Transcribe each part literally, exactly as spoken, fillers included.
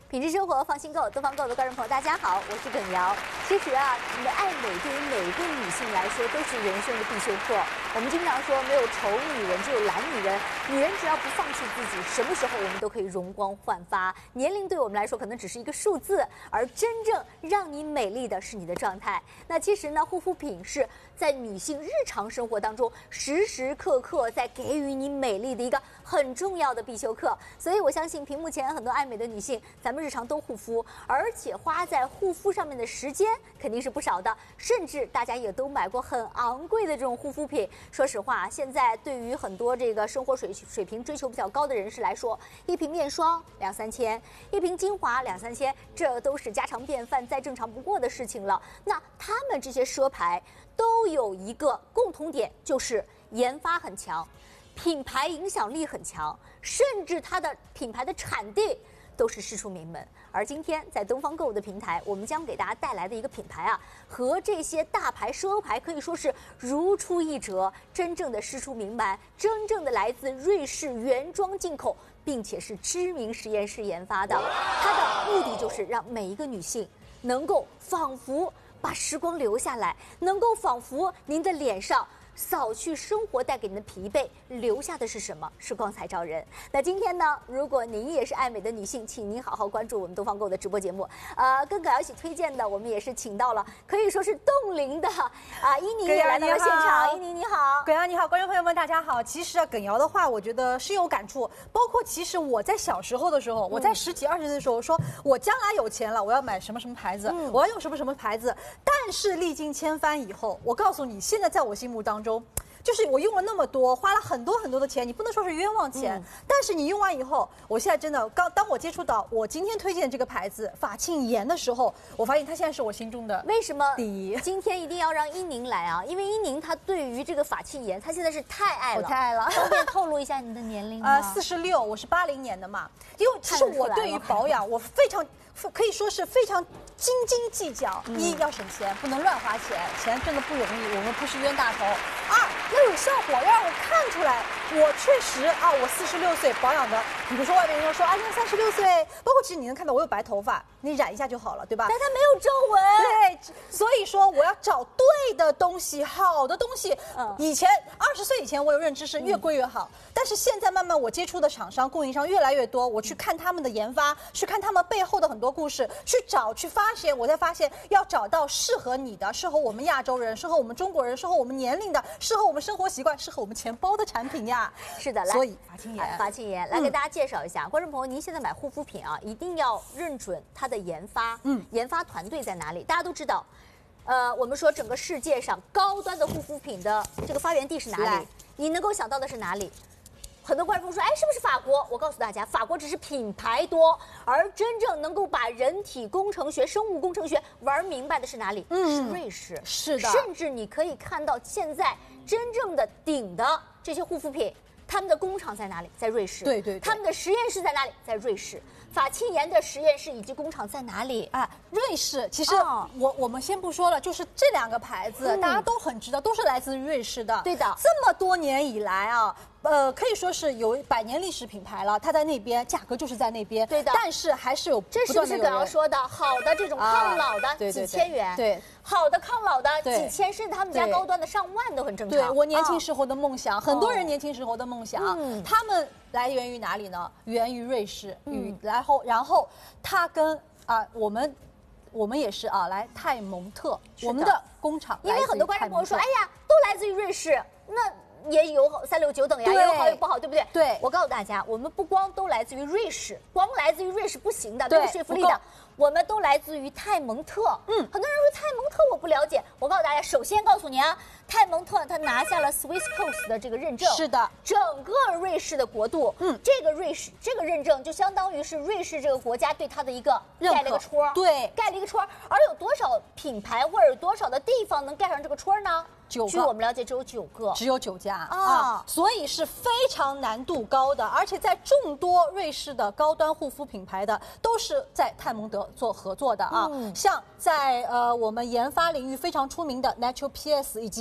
品质生活，放心购，东方购的观众朋友，大家好，我是耿瑶。其实啊，你的爱美对于每个女性来说都是人生的必修课。我们经常说，没有丑女人，只有懒女人。女人只要不放弃自己，什么时候我们都可以容光焕发。年龄对我们来说可能只是一个数字，而真正让你美丽的是你的状态。那其实呢，护肤品是在女性日常生活当中时时刻刻在给予你美丽的一个很重要的必修课。所以我相信，屏幕前很多爱美的女性，咱们日常都护肤，而且花在护肤上面的时间肯定是不少的，甚至大家也都买过很昂贵的这种护肤品。说实话，现在对于很多这个生活水水平追求比较高的人士来说，一瓶面霜两三千，一瓶精华两三千，这都是家常便饭，再正常不过的事情了。那他们这些奢牌都有一个共同点，就是研发很强，品牌影响力很强，甚至它的品牌的产地都是师出名门。而今天在东方购物的平台，我们将给大家带来的一个品牌啊，和这些大牌奢牌可以说是如出一辙，真正的师出名门，真正的来自瑞士原装进口，并且是知名实验室研发的。它的目的就是让每一个女性能够仿佛把时光留下来，能够仿佛您的脸上扫去生活带给您的疲惫，留下的是什么？是光彩照人。那今天呢，如果您也是爱美的女性，请您好好关注我们东方购的直播节目。呃，跟葛瑶一起推荐的，我们也是请到了可以说是冻龄的啊，伊宁也来到了现场。伊宁你好， 葛瑶你好，观众朋友们大家好。其实啊，耿瑶的话，我觉得深有感触。包括其实我在小时候的时候，嗯、我在十几二十岁的时候，说我将来有钱了，我要买什么什么牌子，嗯、我要用什么什么牌子。但是历经千帆以后，我告诉你，现在在我心目当中，就是我用了那么多，花了很多很多的钱，你不能说是冤枉钱，嗯、但是你用完以后，我现在真的刚当我接触到我今天推荐这个牌子法沁颜的时候，我发现它现在是我心中的为什么第一。 今天一定要让伊宁来啊，因为伊宁她对于这个法沁颜，她现在是太爱了， 我太爱了。 方便透露一下你的年龄吗？ 呃，四十六，我是八零年的嘛。因为其实我对于保养，我非常可以说是非常斤斤计较。嗯、一要省钱，不能乱花钱，钱真的不容易，我们不是冤大头。二要有效果，要让我看出来，我确实啊，我四十六岁保养的。比如说外面人说啊，你三十六岁，包括其实你能看到我有白头发，你染一下就好了，对吧？ 但它没有皱纹。 对，所以说我要找对的东西，好的东西。嗯，以前二十岁以前我有认知是越贵越好，嗯、但是现在慢慢我接触的厂商、供应商越来越多，我去看他们的研发，去看他们背后的很多故事，去找去发现，我才发现要找到适合你的、适合我们亚洲人、适合我们中国人、适合我们年龄的、适合我们生活习惯、适合我们钱包的产品呀。 是的，来， 所以法沁颜， 法沁颜来给大家介绍一下，嗯、观众朋友，您现在买护肤品啊，一定要认准它的研发，嗯，研发团队在哪里？大家都知道，呃，我们说整个世界上高端的护肤品的这个发源地是哪里？你能够想到的是哪里？很多观众说，哎，是不是法国？我告诉大家，法国只是品牌多，而真正能够把人体工程学、生物工程学玩明白的是哪里？嗯，是瑞士。 是的， 甚至你可以看到现在真正的顶的这些护肤品，他们的工厂在哪里？在瑞士。 对 对, 对。 他们的实验室在哪里？在瑞士。法沁颜的实验室以及工厂在哪里？ 啊，瑞士。其实我、哦、我们先不说了，就是这两个牌子、嗯、大家都很知道，都是来自瑞士的。 对的。 这么多年以来啊。呃，可以说是有百年历史品牌了，它在那边，价格就是在那边。 对的。 但是还是有不断的有人， 这是不是刚刚说的好的这种抗老的几千元？ 啊、对, 对, 对, 对， 好的抗老的几千，甚至他们家高端的上万都很正常。 对，我年轻时候的梦想，哦、很多人年轻时候的梦想，嗯、他们来源于哪里呢？源于瑞士，与、嗯、然后然后它跟啊、呃、我们。我们也是啊，来泰蒙特，我们的工厂， 因为很多观众朋友说，哎呀，都来自于瑞士，那也有三六九等呀，也有好有不好，对不对？ 对， 我告诉大家，我们不光都来自于瑞士，光来自于瑞士不行的，没有说服力的，我们都来自于泰蒙特。嗯，很多人说泰蒙特我不了解，我告诉大家，首先告诉你啊，泰蒙特它拿下了 Swisscoast 的这个认证， 是的， 整个瑞士的国度，嗯，这个瑞士这个认证就相当于是瑞士这个国家对它的一个盖了一个戳， 对， 盖了一个戳。而有多少品牌或者有多少的地方能盖上这个戳呢？ 九个， 据我们了解，只有九个， 只有九家啊、哦，所以是非常难度高的，而且在众多瑞士的高端护肤品牌的都是在泰蒙德做合作的啊，嗯、像在呃我们研发领域非常出名的 Natural P S 以及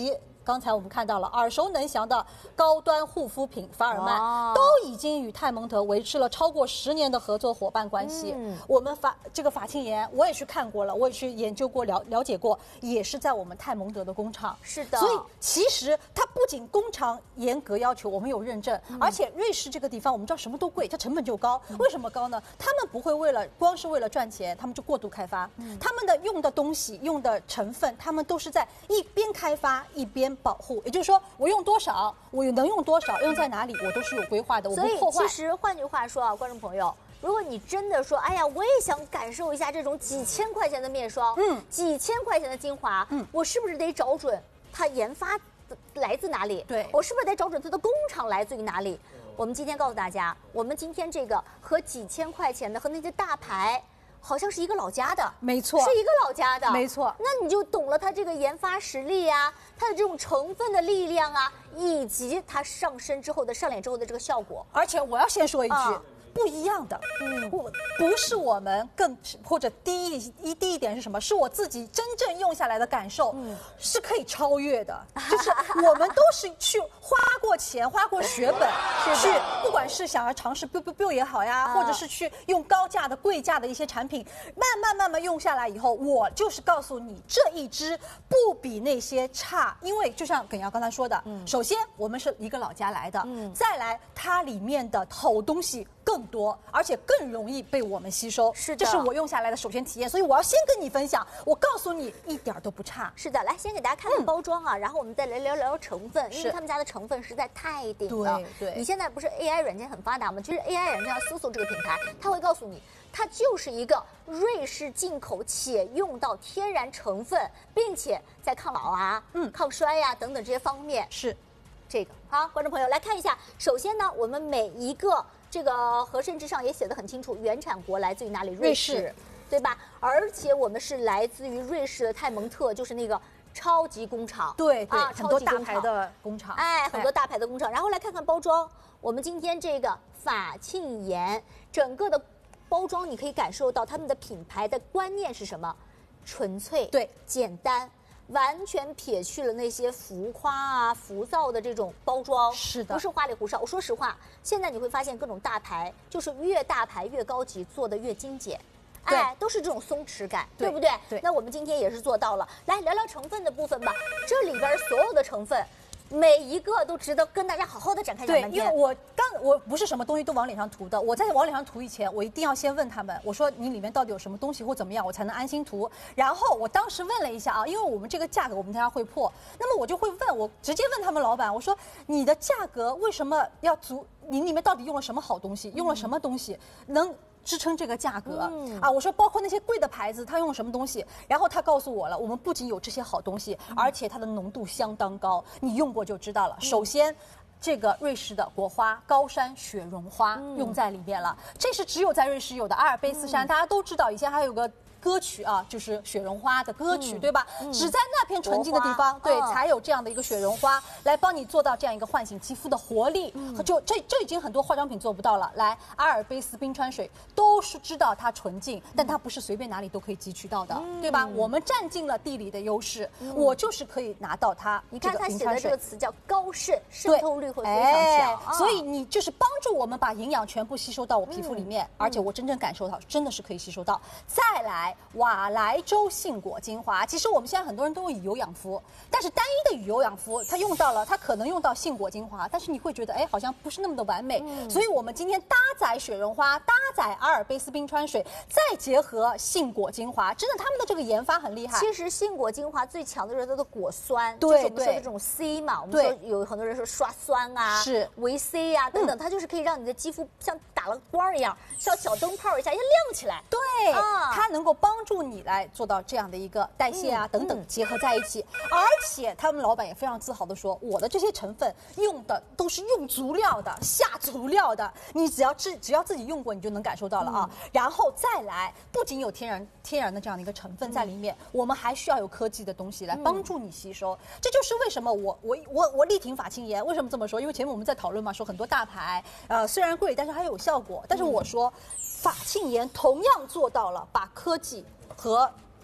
刚才我们看到了耳熟能详的高端护肤品法尔曼， 哦、 都已经与泰蒙德维持了超过十年的合作伙伴关系。嗯、我们法这个法沁盐，我也去看过了，我也去研究过了了解过，也是在我们泰蒙德的工厂。 是的， 所以其实它不仅工厂严格要求，我们有认证，嗯、而且瑞士这个地方我们知道什么都贵，它成本就高。嗯、为什么高呢？他们不会为了光是为了赚钱，他们就过度开发。嗯、他们的用的东西、用的成分，他们都是在一边开发一边保护。也就是说，我用多少，我能用多少，用在哪里，我都是有规划的，我不破坏。 所以其实换句话说啊，观众朋友。如果你真的说，哎呀，我也想感受一下这种几千块钱的面霜，嗯，几千块钱的精华，嗯，我是不是得找准它研发来自哪里？ 对， 我是不是得找准它的工厂来自于哪里？我们今天告诉大家，我们今天这个和几千块钱的和那些大牌，好像是一个老家的， 没错， 是一个老家的， 没错。 那你就懂了它这个研发实力啊，它的这种成分的力量啊，以及它上身之后的上脸之后的这个效果。 而且我要先说一句。嗯不一样的，嗯，我不是我们更或者低一一低一点是什么？是我自己真正用下来的感受，嗯，是可以超越的。就是我们都是去花过钱、花过血本，去不管是想要尝试 biu biu biu 也好呀，或者是去用高价的、贵价的一些产品，慢慢慢慢用下来以后，我就是告诉你，这一支不比那些差，因为就像耿瑶刚才说的，嗯，首先我们是一个老家来的，嗯，再来它里面的好东西。更多，而且更容易被我们吸收。 是的， 这是我用下来的首先体验，所以我要先跟你分享。我告诉你，一点都不差。 是的，来先给大家看看包装啊，嗯、然后我们再来聊聊成分，因为他们家的成分实在太顶了。 对对， 你现在不是 A I 软件很发达吗？其实 A I 软件要搜索这个品牌，它会告诉你，它就是一个瑞士进口且用到天然成分，并且在抗老啊、嗯、抗衰呀、啊、等等这些方面是这个。好，观众朋友来看一下，首先呢，我们每一个。这个盒身之上也写得很清楚，原产国来自于哪里？瑞士，瑞士对吧？而且我们是来自于瑞士的泰蒙特，就是那个超级工厂。 对对，啊、很多大牌的工厂。 哎，很多大牌的工厂。然后来看看包装，我们今天这个法沁盐，整个的包装你可以感受到他们的品牌的观念是什么？纯粹， 对， 简单。完全撇去了那些浮夸啊、浮躁的这种包装， 是的， 不是花里胡哨。我说实话，现在你会发现各种大牌，就是越大牌越高级，做的越精简，哎，都是这种松弛感，对不对？ 对。 那我们今天也是做到了。来聊聊成分的部分吧，这里边所有的成分。每一个都值得跟大家好好的展开讲半天。 对，因为我刚我不是什么东西都往脸上涂的，我在往脸上涂以前，我一定要先问他们，我说你里面到底有什么东西或怎么样，我才能安心涂。然后我当时问了一下啊，因为我们这个价格我们大家会破，那么我就会问，我直接问他们老板，我说你的价格为什么要足？你里面到底用了什么好东西？用了什么东西能？支撑这个价格、嗯、啊！我说包括那些贵的牌子，它用了什么东西？然后他告诉我了，我们不仅有这些好东西，嗯、而且它的浓度相当高，你用过就知道了。嗯、首先，这个瑞士的国花高山雪绒花、嗯、用在里面了，这是只有在瑞士有的阿尔卑斯山，嗯、大家都知道，以前还有个。歌曲啊，就是雪绒花的歌曲，嗯、对吧？嗯、只在那片纯净的地方，对，嗯、才有这样的一个雪绒花来帮你做到这样一个唤醒肌肤的活力。嗯、就这这已经很多化妆品做不到了。来，阿尔卑斯冰川水都是知道它纯净，嗯、但它不是随便哪里都可以汲取到的，嗯、对吧？我们占尽了地理的优势，嗯、我就是可以拿到它。 你看它写的这个词叫高渗，渗透率会非常强， 哎、所以你就是帮助我们把营养全部吸收到我皮肤里面，嗯、而且我真正感受到，真的是可以吸收到。再来，瓦莱州杏果精华，其实我们现在很多人都用以油养肤，但是单一的以油养肤，它用到了，它可能用到杏果精华，但是你会觉得，哎，好像不是那么的完美。嗯、所以我们今天搭载雪绒花，搭载阿尔卑斯冰川水，再结合杏果精华，真的他们的这个研发很厉害。 其实杏果精华最强的就是它的果酸， 对， 就是我们说的这种 C 嘛，我们说有很多人说刷酸啊， 是维 C 啊等等，嗯、它就是可以让你的肌肤像打了光一样，像小灯泡一下，一下亮起来。 对，啊、它能够帮助你来做到这样的一个代谢啊、嗯、等等结合在一起，而且他们老板也非常自豪的说，我的这些成分用的都是用足料的、下足料的，你只要自只要自己用过，你就能感受到了啊。嗯、然后再来，不仅有天然天然的这样的一个成分在里面，嗯、我们还需要有科技的东西来帮助你吸收。嗯、这就是为什么我我我我力挺法沁盐，为什么这么说？因为前面我们在讨论嘛，说很多大牌呃虽然贵，但是还有效果。但是我说，法沁盐同样做到了把科技和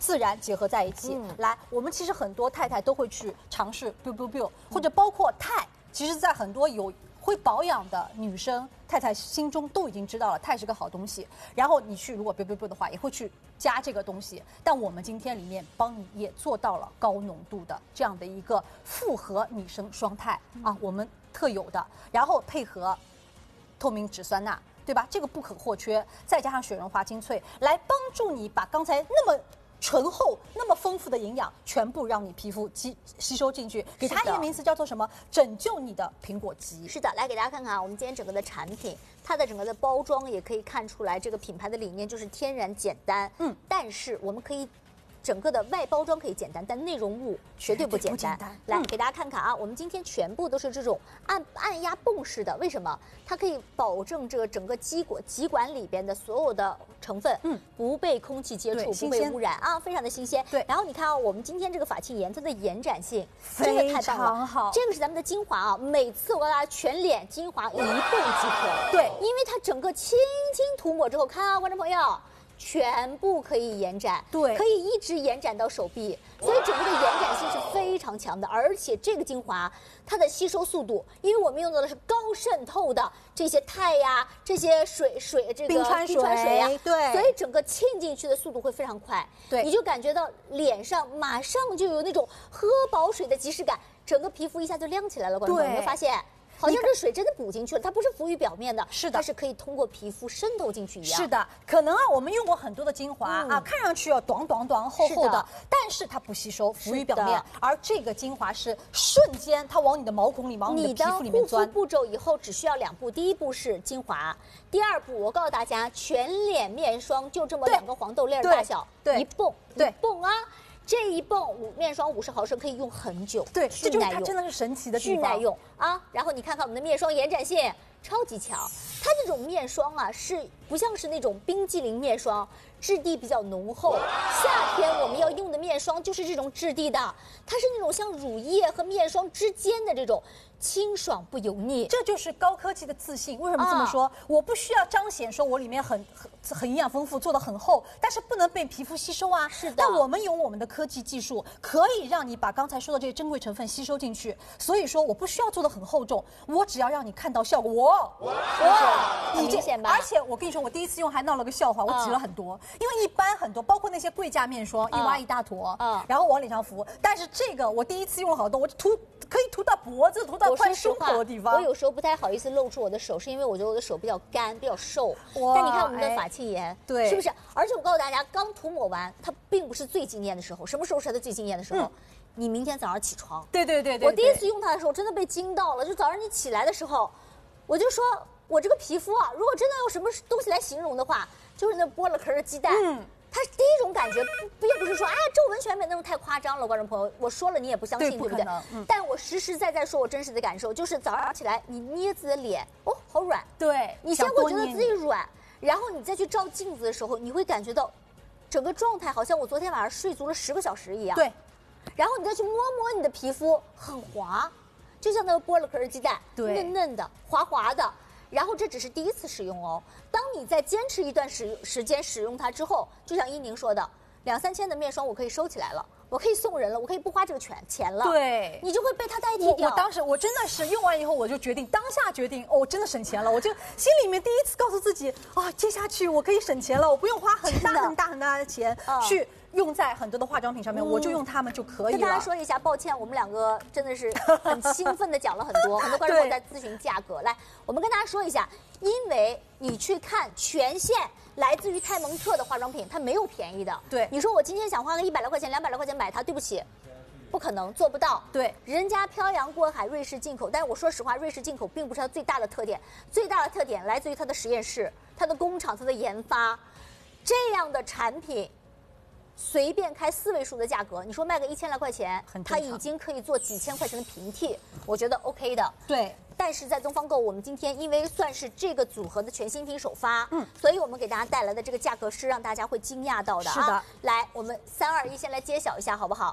自然结合在一起。嗯、来，我们其实很多太太都会去尝试 biu biu biu， 或者包括钛，其实在很多有会保养的女生太太心中都已经知道了钛是个好东西。然后你去如果 biu biu biu 的话，也会去加这个东西。但我们今天里面帮你也做到了高浓度的这样的一个复合女生双肽、嗯、啊，我们特有的，然后配合透明质酸钠。对吧？这个不可或缺，再加上水溶华精粹，来帮助你把刚才那么醇厚、那么丰富的营养全部让你皮肤吸吸收进去。给它一个名词叫做什么？拯救你的苹果肌。 是的，来给大家看看啊，我们今天整个的产品，它的整个的包装也可以看出来，这个品牌的理念就是天然简单。嗯，但是我们可以。整个的外包装可以简单，但内容物绝对不简单。简单来、嗯、给大家看看啊，我们今天全部都是这种按按压泵式的，为什么？它可以保证这个整个基管基管里边的所有的成分，嗯，不被空气接触，不被污染啊，非常的新鲜。对。然后你看啊，我们今天这个法沁盐，它的延展性真的太棒了，好。这个是咱们的精华啊，每次我告诉大家，全脸精华一泵即可。对，因为它整个轻轻涂抹之后，看啊，观众朋友。全部可以延展，对，可以一直延展到手臂，所以整个的延展性是非常强的。而且这个精华它的吸收速度，因为我们用到的是高渗透的这些钛呀、这些水水这个冰川水呀， 对，所以整个沁进去的速度会非常快，对，你就感觉到脸上马上就有那种喝饱水的即视感，整个皮肤一下就亮起来了。观众朋友，你会发现。好像这水真的补进去了，它不是浮于表面的，是的，它是可以通过皮肤渗透进去一样。 是的，可能啊，我们用过很多的精华、嗯、啊，看上去要短短短厚厚的，但是它不吸收，浮于表面。而这个精华是瞬间，它往你的毛孔里、往你的皮肤里面钻。 你的护肤步骤以后只需要两步，第一步是精华，第二步我告诉大家，全脸面霜就这么两个黄豆粒儿大小，一泵，一泵啊。这一泵五面霜五十毫升可以用很久， 对，这就是它真的是神奇的地方， 巨耐用啊！然后你看看我们的面霜延展性超级强，它这种面霜啊是不像是那种冰激凌面霜，质地比较浓厚。夏天我们要用的面霜就是这种质地的，它是那种像乳液和面霜之间的这种清爽不油腻， 这就是高科技的自信。为什么这么说？啊、我不需要彰显说我里面很很很营养丰富，做的很厚，但是不能被皮肤吸收啊。是的。但我们有我们的科技技术，可以让你把刚才说的这些珍贵成分吸收进去。所以说，我不需要做的很厚重，我只要让你看到效果。哇， 哇，很明显吧？ 而且我跟你说，我第一次用还闹了个笑话，我挤了很多，嗯、因为一般很多，包括那些贵价面霜，嗯、一挖一大坨，嗯，然后往脸上敷。但是这个我第一次用了好多，我涂。可以涂到脖子，涂到快胸口的地方。 我有时候不太好意思露出我的手，是因为我觉得我的手比较干，比较瘦。但你看我们的法沁盐，对，是不是？而且我告诉大家，刚涂抹完，它并不是最惊艳的时候。什么时候是它最惊艳的时候？嗯、你明天早上起床。 对对对对。 我第一次用它的时候，真的被惊到了。就早上你起来的时候，我就说，我这个皮肤啊，如果真的用什么东西来形容的话，就是那剥了壳的鸡蛋。嗯。它第一种感觉不又不是说啊皱纹全美那种太夸张了，观众朋友，我说了你也不相信，对不对？嗯、但我实实在在说我真实的感受，就是早上起来你捏自己的脸，哦，好软。 对， 你先会觉得自己软，然后你再去照镜子的时候，你会感觉到整个状态好像我昨天晚上睡足了十个小时一样。对，然后你再去摸摸你的皮肤，很滑，就像那个剥了壳的鸡蛋，对，嫩嫩的，滑滑的。然后这只是第一次使用哦，当你在坚持一段时时间使用它之后，就像依宁说的，两三千的面霜我可以收起来了，我可以送人了，我可以不花这个钱钱了，对，你就会被它代替掉。 我, 我当时我真的是用完以后，我就决定当下决定，哦，我真的省钱了，我就心里面第一次告诉自己，啊，接下去我可以省钱了，我不用花很大很大很大的钱去。用在很多的化妆品上面，嗯、我就用它们就可以了。 跟大家说一下，抱歉，我们两个真的是很兴奋的讲了很多，很多观众朋友在咨询价格。来，我们跟大家说一下，因为你去看全线来自于泰蒙特的化妆品，它没有便宜的。对，你说我今天想花个一百来块钱、两百来块钱买它，对不起。不可能做不到，对，人家漂洋过海瑞士进口，但是我说实话，瑞士进口并不是它最大的特点，最大的特点来自于它的实验室、它的工厂、它的研发，这样的产品。随便开四位数的价格，你说卖个一千来块钱，它已经可以做几千块钱的平替，我觉得 OK 的。对，但是在东方购，我们今天因为算是这个组合的全新品首发，嗯，所以我们给大家带来的这个价格是让大家会惊讶到的啊。是的，来，我们三二一，先来揭晓一下好不好？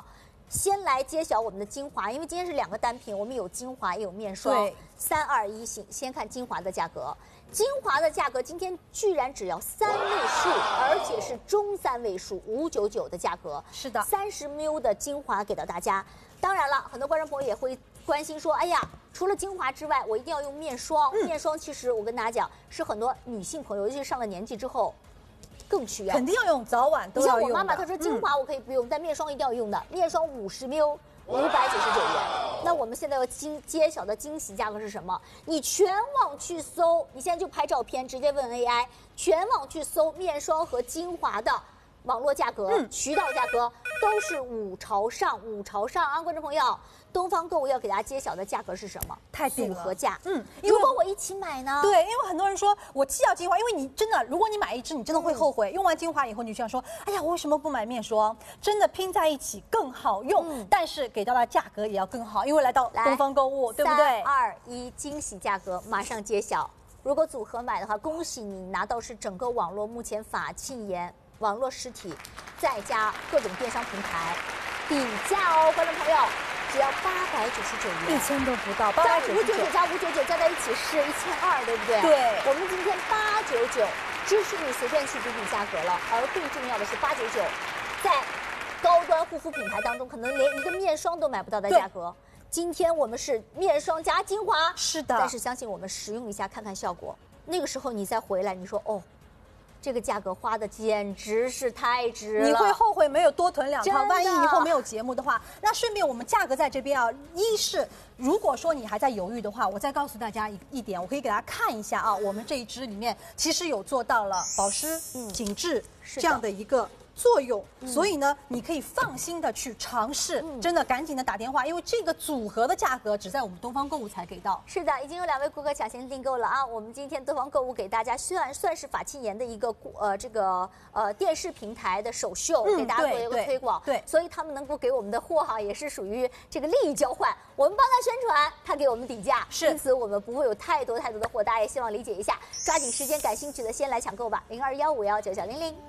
先来揭晓我们的精华，因为今天是两个单品，我们有精华也有面霜。 对， 三二一，先先看精华的价格。精华的价格今天居然只要三位数，而且是中三位数，五九九的价格。 是的， 三十 m l 的精华给到大家。当然了，很多观众朋友也会关心说，哎呀，除了精华之外，我一定要用面霜。嗯、面霜其实我跟大家讲，是很多女性朋友，尤其是上了年纪之后。更需要， 肯定要用，早晚都要用。 像我妈妈她说精华我可以不用，嗯、但面霜一定要用的。面霜五十 m l， 五百九十九元。那我们现在要惊揭晓的惊喜价格是什么？你全网去搜，你现在就拍照片，直接问 A I， 全网去搜面霜和精华的网络价格、嗯、渠道价格都是五朝上，五朝上啊！观众朋友。东方购物要给大家揭晓的价格是什么？ 太顶了， 组合价。嗯，如果我一起买呢？ 对，因为很多人说我既要精华，因为你真的，如果你买一支，你真的会后悔。嗯、用完精华以后，你就想说，哎呀，我为什么不买面霜？真的拼在一起更好用，嗯、但是给到的价格也要更好，因为来到东方购物，对不对？ 三二一，惊喜价格马上揭晓。如果组合买的话，恭喜你拿到是整个网络目前法沁颜网络实体，再加各种电商平台底价哦，观众朋友。只要八百九十九元， 一千都不到，八百九十九加五九九加在一起是一千二，对不对？ 对， 我们今天八九九，支持你随便去比比价格了。而更重要的是，八九九，在高端护肤品牌当中，可能连一个面霜都买不到的价格。今天我们是面霜加精华， 是的。 但是相信我们使用一下，看看效果。那个时候你再回来，你说哦。这个价格花的简直是太值了， 你会后悔没有多囤两套。万一以后没有节目的话，那顺便我们价格在这边啊，一是如果说你还在犹豫的话，我再告诉大家一一点，我可以给大家看一下啊，我们这一支里面其实有做到了保湿、嗯、紧致这样的一个。作用，所以呢，你可以放心的去尝试，嗯、真的赶紧的打电话，因为这个组合的价格只在我们东方购物才给到。 是的，已经有两位顾客抢先订购了啊！我们今天东方购物给大家算算是法沁颜的一个呃这个呃电视平台的首秀，嗯、给大家做一个推广。 对，对所以他们能够给我们的货哈，也是属于这个利益交换，我们帮他宣传，他给我们底价， 是， 因此我们不会有太多太多的货，大家也希望理解一下，抓紧时间，感兴趣的先来抢购吧，零二幺五幺九九零零。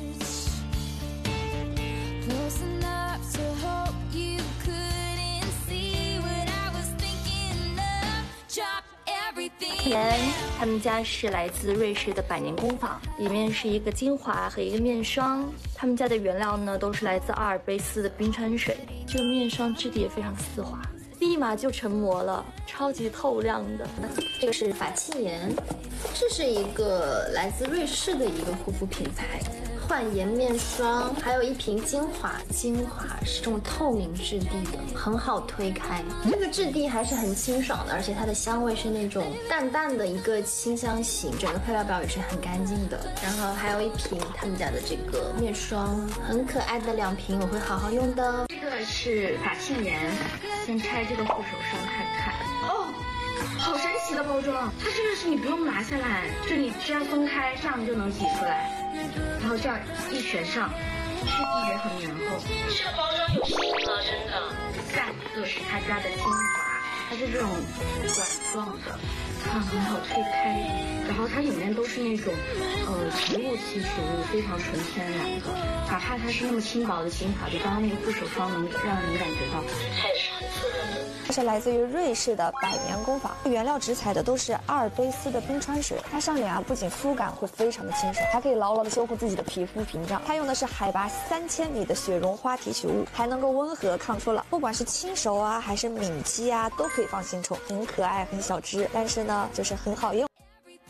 Close enough to hope you couldn't see what I was thinking of. Drop everything. 前他们家是来自瑞士的百年工坊，里面是一个精华和一个面霜。他们家的原料呢都是来自阿尔卑斯的冰川水。这个面霜质地也非常丝滑，立马就成膜了，超级透亮的。 这个是法沁颜，这是一个来自瑞士的一个护肤品牌。焕颜面霜，还有一瓶精华，精华是这种透明质地的，很好推开。这个质地还是很清爽的，而且它的香味是那种淡淡的一个清香型，整个配料表也是很干净的。然后还有一瓶他们家的这个面霜，很可爱的两瓶，我会好好用的。 这个是法沁颜，先拆这个护手霜看看。哦。好神奇的包装，它这个是你不用拿下来，就你只要分开，这样就能挤出来，然后这样一旋上，质地也很绵厚。这个包装有心了，真的。下一个是他家的精华，它是这种管状的，它很好推开，然后它里面都是那种呃植物提取物，非常纯天然的，哪怕它是那么轻薄的精华，比刚刚那个护手霜能让人感觉到它也是很滋润的。 它是来自于瑞士的百年工坊，原料直采的都是阿尔卑斯的冰川水。它上脸啊，不仅肤感会非常的清爽，还可以牢牢的修护自己的皮肤屏障。它用的是海拔三千米的雪绒花提取物，还能够温和抗初老。不管是轻熟啊，还是敏肌啊，都可以放心冲，很可爱，很小只，但是呢，就是很好用。